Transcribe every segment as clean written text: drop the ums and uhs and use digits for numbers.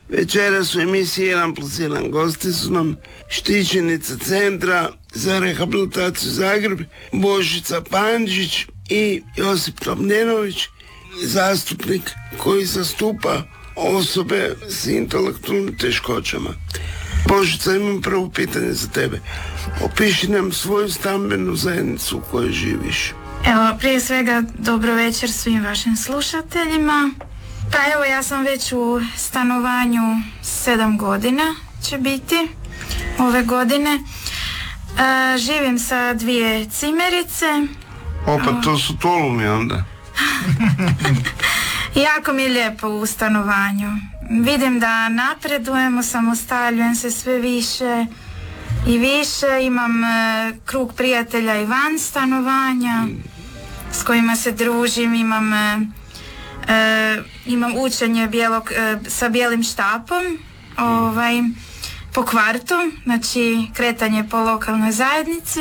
Večeras u emisiji 1+1 gosti su nam štićenica Centra za rehabilitaciju Zagreb, Božica Pandžić i Josip Tomljenović, zastupnik koji zastupa osobe s intelektualnim teškoćama. Božica, imam prvo pitanje za tebe. Opiši nam svoju stambenu zajednicu u kojoj živiš. Evo, prije svega dobro večer svim vašim slušateljima. Pa evo, ja sam već u stanovanju 7 godina će biti ove godine. Živim sa 2 cimerice. Pa to su tolumi onda. Jako mi je lijepo u stanovanju. Vidim da napredujemo, samostaljujem se sve više i više. Imam krug prijatelja i van stanovanja s kojima se družim. Imam učenje sa bijelim štapom po kvartu, znači kretanje po lokalnoj zajednici.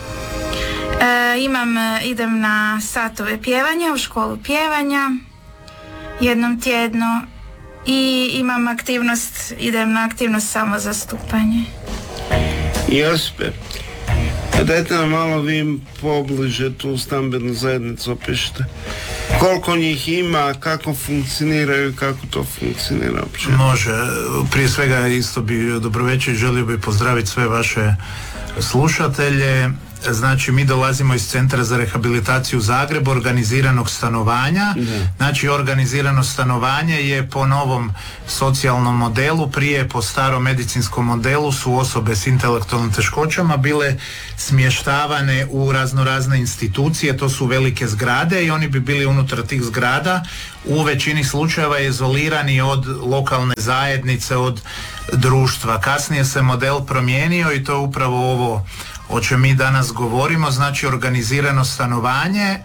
Idem na satove pjevanja u školu pjevanja jednom tjedno i idem na aktivnost samozastupanje. Josipe, dajte nam malo vi pobliže tu stambenu zajednicu opišite. Koliko njih ima, kako funkcioniraju i kako to funkcionira uopće? Može. Prije svega isto bi dobrovečer, želio bi pozdraviti sve vaše slušatelje. Znači, mi dolazimo iz Centra za rehabilitaciju Zagreb, organiziranog stanovanja. Znači, organizirano stanovanje je po novom socijalnom modelu. Prije po starom medicinskom modelu su osobe s intelektualnim teškoćama bile smještavane u raznorazne institucije, to su velike zgrade i oni bi bili unutar tih zgrada u većini slučajeva izolirani od lokalne zajednice, od društva. Kasnije se model promijenio i to je upravo ovo o čem mi danas govorimo, znači organizirano stanovanje.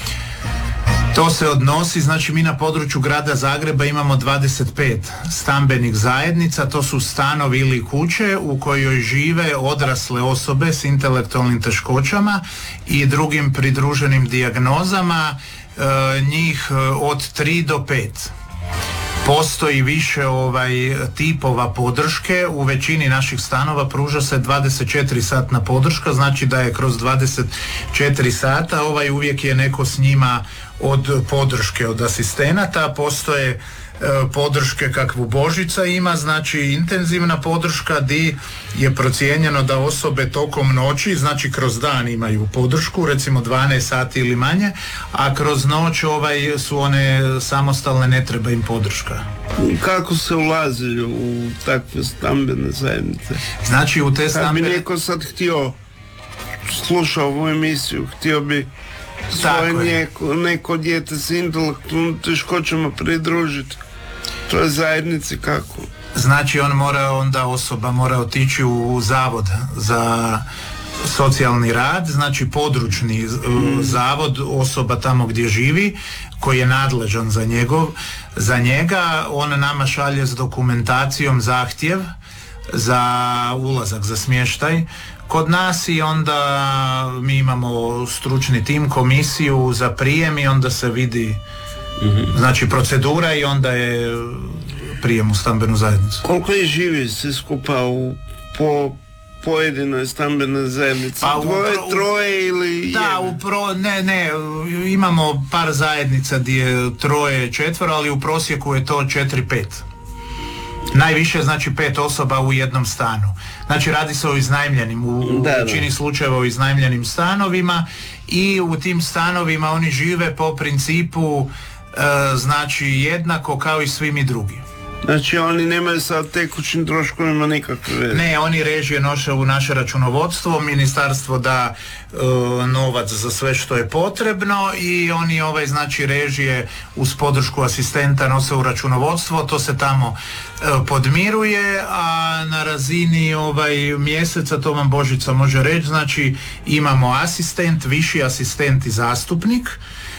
To se odnosi, znači mi na području grada Zagreba imamo 25 stambenih zajednica, to su stanovi ili kuće u kojoj žive odrasle osobe s intelektualnim teškoćama i drugim pridruženim dijagnozama, njih od 3 do 5. Postoji više tipova podrške, u većini naših stanova pruža se 24-satna podrška, znači da je kroz 24 sata uvijek je neko s njima od podrške, od asistenata. Postoje podrške kakvu Božica ima, znači intenzivna podrška di je procijenjeno da osobe tokom noći, znači kroz dan imaju podršku, recimo 12 sati ili manje, a kroz noć su one samostalne, ne treba im podrška. Kako se ulazi u takve stambene zajednice? Znači u te stambene... Kad bi neko sad htio slušao ovu emisiju, htio bi svoje neko dijete s intelektualnim teškoćama pridružiti toj zajednici, kako? Znači osoba mora otići u zavod za socijalni rad, znači područni zavod, osoba tamo gdje živi, koji je nadležan za njega, on nama šalje s dokumentacijom zahtjev za ulazak, za smještaj kod nas i onda mi imamo stručni tim, komisiju za prijem i onda se vidi znači procedura i onda je prijem u stambenu zajednicu. Koliko je živi svi skupa po pojedinoj stambenoj zajednici? Pa troje ili ne, imamo par zajednica gdje je 3-4, ali u prosjeku je to 4-5. Najviše znači 5 osoba u jednom stanu. Znači radi se o iznajmljenim, u većini slučajeva o iznajmljenim stanovima i u tim stanovima oni žive po principu znači jednako kao i svi mi drugi. Znači oni nemaju sa tekućim troškovima nikakve veze? Ne, oni režije noše u naše računovodstvo, ministarstvo da novac za sve što je potrebno i oni znači režije uz podršku asistenta nose u računovodstvo, to se tamo podmiruje, a na razini mjeseca, to vam Božica može reći, znači imamo asistent, viši asistent i zastupnik,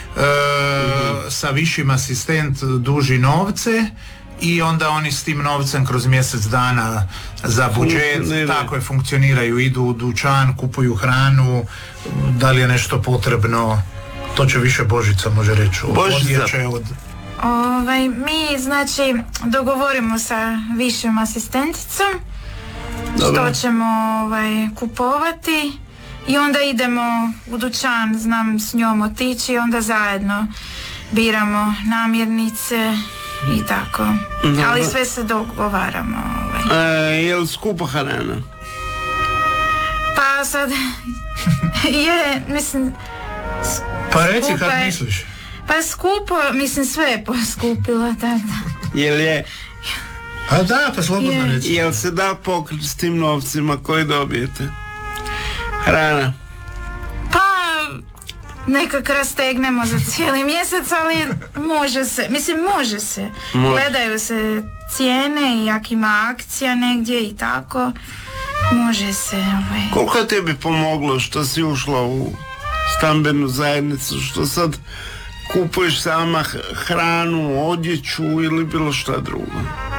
sa višim asistent duži novce i onda oni s tim novcem kroz mjesec dana za budžet tako je funkcioniraju, idu u dućan, kupuju hranu, da li je nešto potrebno, to će više Božica može reći. Mi znači dogovorimo sa višom asistenticom Dobro. što ćemo kupovati i onda idemo u dućan, znam s njom otići i onda zajedno biramo namirnice i tako. Dobro. Ali sve se dogovaramo. Je li skupa hrana? Pa sad je, mislim, Pa reci skupa kad je. misliš. Pa skupo, mislim sve je poskupilo, tako da. Je A da, pa slobodno Je. reci. Jel se da pokriti s tim novcima koji dobijete? Hrana. Pa nekak rastegnemo za cijeli mjesec, ali može se, može se. Može. Gledaju se cijene i jak ima akcija negdje i tako. Može se. Koliko je tebi pomoglo što si ušla u stambenu zajednicu, što sad kupuješ sama hranu, odjeću ili bilo šta drugo?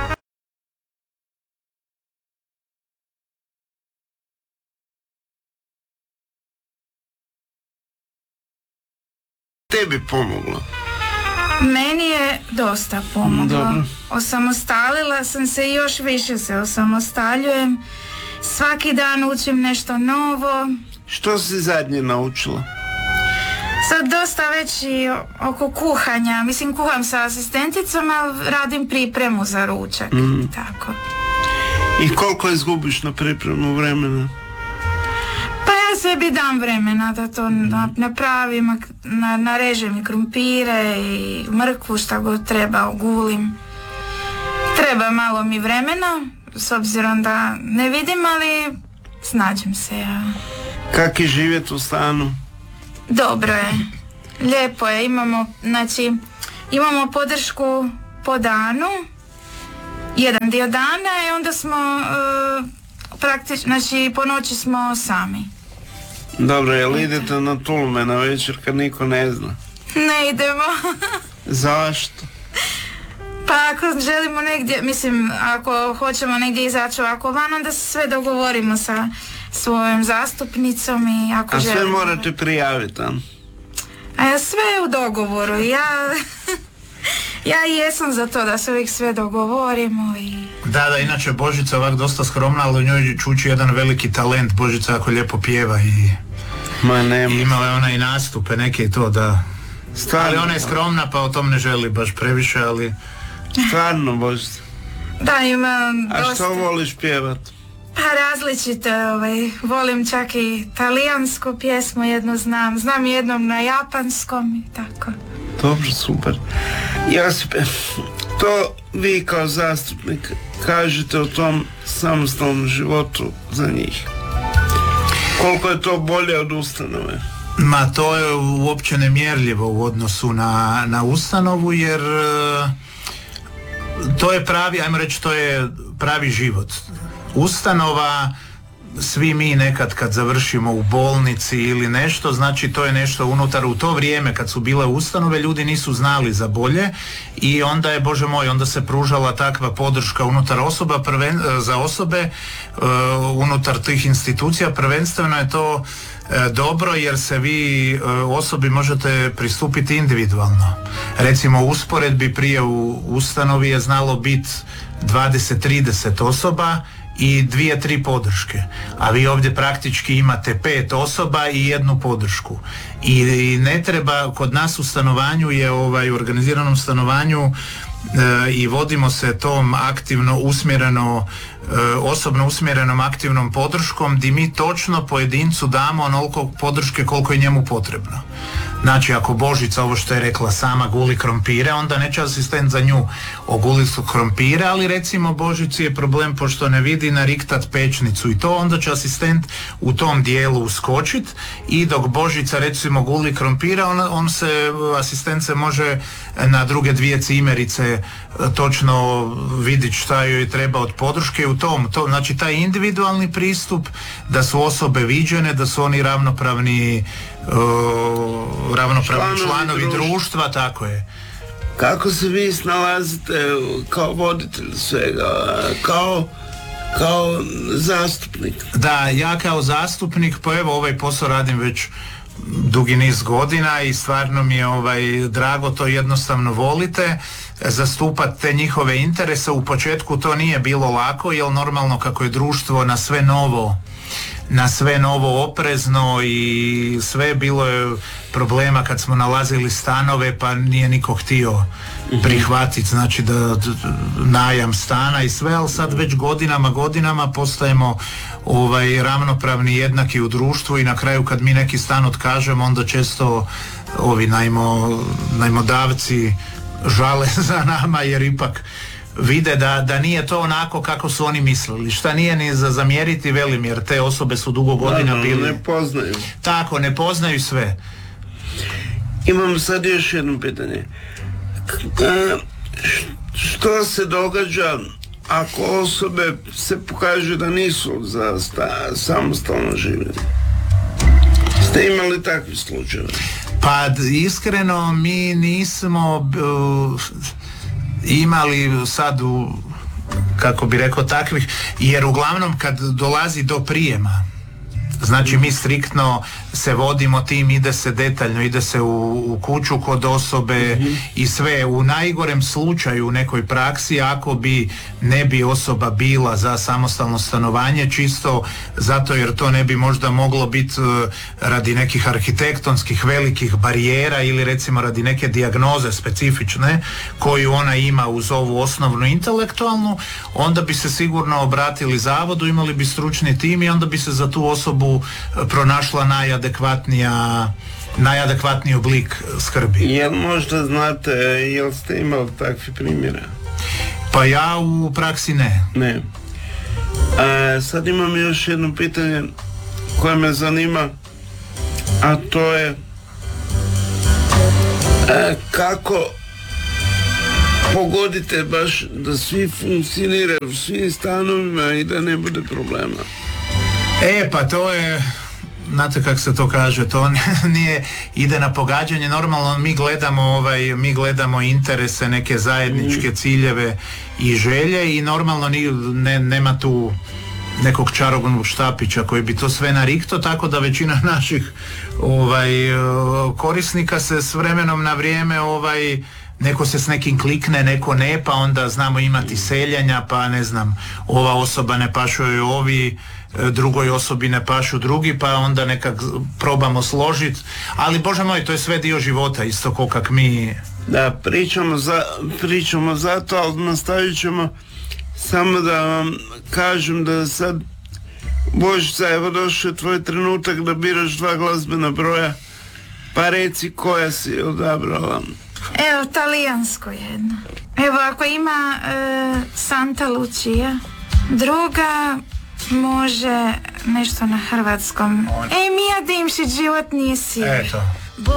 Tebi pomoglo? Meni je dosta pomoglo. Dobro. Osamostalila sam se i još više se osamostaljujem. Svaki dan učim nešto novo. Što si zadnje naučila? Sad dosta već i oko kuhanja. Mislim, kuham sa asistenticom, ali radim pripremu za ručak. Tako. I koliko izgubiš na pripremu vremena? Pa ja sebi dam vremena da to napravim, narežem i krumpire i mrkvu, šta god treba, ogulim. Treba malo mi vremena, s obzirom da ne vidim, ali snađem se ja. Kak je živjeti u stanu? Dobro je, lijepo je, imamo podršku po danu, jedan dio dana i onda smo praktično, po noći smo sami. Dobro, jel idete na tulme na večer kad niko ne zna? Ne idemo. Zašto? Pa ako želimo negdje, ako hoćemo negdje izaći ovako van, onda se sve dogovorimo sa svojom zastupnicom i ako A sve želimo. morate prijaviti, a? A sve je u dogovoru. Ja jesam za to da se uvijek sve dogovorimo i... Da, inače Božica je ovak dosta skromna, ali u njoj čuči jedan veliki talent. Božica jako lijepo pjeva i imala je ona i nastupe neke i to, da. Stvarno, Ali ona je skromna pa o tom ne želi baš previše, ali... Stvarno, Božica. Da, imam A dosta... što voliš pjevat? Pa različite, volim čak i talijansku pjesmu, jednu znam jednom na japanskom i tako. Dobro, super. Josipe, to vi kao zastupnik kažete o tom samostalnom životu za njih. Koliko je to bolje od ustanove? Ma to je uopće nemjerljivo u odnosu na ustanovu, jer to je pravi, ajmo reći, to je pravi život. Ustanova, svi mi nekad kad završimo u bolnici ili nešto, znači to je nešto unutar. U to vrijeme kad su bile ustanove, ljudi nisu znali za bolje i onda je, Bože moj, onda se pružala takva podrška unutar osoba, za osobe unutar tih institucija. Prvenstveno je to dobro jer se vi osobi možete pristupiti individualno. Recimo u usporedbi prije u ustanovi je znalo biti 20-30 osoba i 2-3 podrške, a vi ovdje praktički imate 5 osoba i jednu podršku i ne treba, kod nas u stanovanju je u organiziranom stanovanju i vodimo se tom aktivno usmjereno, osobno usmjerenom aktivnom podrškom gdje mi točno pojedincu damo onoliko podrške koliko je njemu potrebno. Znači ako Božica, ovo što je rekla sama, guli krompire, onda neće asistent za nju oguliti krompire, ali recimo Božici je problem pošto ne vidi nariktat pečnicu i to, onda će asistent u tom dijelu uskočit i dok Božica recimo guli krompire, asistent se može na druge 2 cimerice točno vidjeti šta joj treba od podrške u tom. Znači taj individualni pristup, da su osobe viđene, da su oni ravnopravni članovi društva, tako je. Kako se vi snalazite kao voditelj svega, kao zastupnik? Da, ja kao zastupnik, pa evo ovaj posao radim već dugi niz godina i stvarno mi je drago, to jednostavno volite, zastupati te njihove interese. U početku to nije bilo lako, jer normalno kako je društvo na sve novo oprezno i sve, bilo je problema kad smo nalazili stanove pa nije niko htio prihvatiti, znači da najam stana i sve, ali sad već godinama postajemo ravnopravni, jednaki u društvu i na kraju kad mi neki stan otkažemo, onda često ovi najmodavci žale za nama jer ipak vide da nije to onako kako su oni mislili, šta nije ni za zamjeriti, velim, jer te osobe su dugo godina bile. Ne poznaju. Tako, ne poznaju sve. Imam sad još jedno pitanje. Što se događa ako osobe se pokaže da nisu za samostalno življenje? Ste imali takvi slučajeve? Pa iskreno mi nismo imali sad kako bi rekao takvih, jer uglavnom kad dolazi do prijema, znači mi striktno se vodimo tim, ide se detaljno, ide se u kuću kod osobe i sve. U najgorem slučaju u nekoj praksi, ako ne bi osoba bila za samostalno stanovanje, čisto zato jer to ne bi možda moglo biti radi nekih arhitektonskih velikih barijera ili recimo radi neke dijagnoze specifične koju ona ima uz ovu osnovnu intelektualnu, onda bi se sigurno obratili zavodu, imali bi stručni tim i onda bi se za tu osobu pronašla najadekvatniji oblik skrbi. Jel možda znate, jel ste imali takvi primjere? Pa ja u praksi ne. Ne. Sad imam još jedno pitanje koje me zanima, a to je kako pogodite baš da svi funkcioniraju u svim stanovima i da ne bude problema? Pa to je, znate kako se to kaže, to nije ide na pogađanje. Normalno mi gledamo interese, neke zajedničke ciljeve i želje i normalno nema tu nekog čarobnog štapića koji bi to sve narikto, tako da većina naših korisnika se s vremenom na vrijeme neko se s nekim klikne, neko ne, pa onda znamo imati seljanja, pa ne znam, ova osoba ne pašuju ovi, drugoj osobi ne pašu drugi, pa onda nekak probamo složiti, ali Bože moj, to je sve dio života, isto ko kak mi. Da, pričamo zato, ali nastavit ćemo. Samo da vam kažem da sad, Božica, evo došao je tvoj trenutak da biraš 2 glazbena broja, pa reci koja si odabrala. Evo, talijansko jedno. Evo, ako ima Santa Lucia, druga može nešto na hrvatskom. Mija Dimšić, život nije sir. Eto.